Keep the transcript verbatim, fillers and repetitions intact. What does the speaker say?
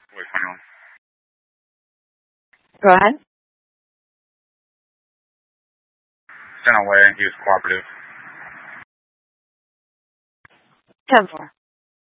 Español. Go ahead. Sent away. He was cooperative. ten four.